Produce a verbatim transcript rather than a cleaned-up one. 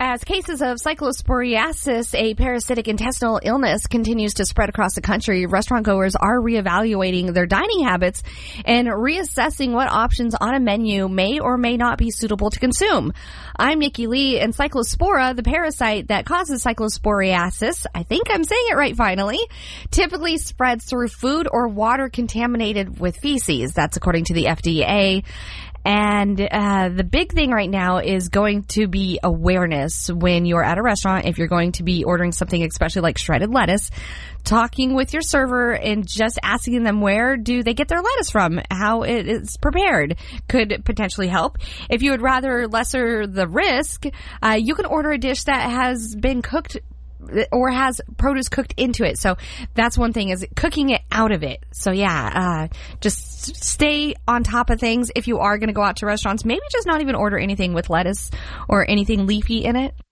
As cases of cyclosporiasis, a parasitic intestinal illness, continues to spread across the country, restaurant goers are reevaluating their dining habits and reassessing what options on a menu may or may not be suitable to consume. I'm Nikki Lee, and Cyclospora, the parasite that causes cyclosporiasis, I think I'm saying it right finally, typically spreads through food or water contaminated with feces. That's according to the F D A. And uh the big thing right now is going to be awareness when you're at a restaurant. If you're going to be ordering something, especially like shredded lettuce, talking with your server and just asking them where do they get their lettuce from, how it is prepared, could potentially help. If you would rather lesser the risk, uh you can order a dish that has been cooked or has produce cooked into it. So that's one thing, is cooking it out of it. So yeah, uh, just stay on top of things. If you are going to go out to restaurants, maybe just not even order anything with lettuce or anything leafy in it.